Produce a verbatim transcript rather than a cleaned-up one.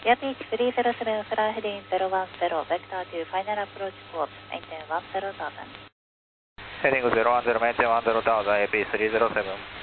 Air Beach three zero seven, fly heading zero one zero, vector to final approach course, maintain one zero thousand. Heading zero one zero, maintain one zero thousand, A P three zero seven.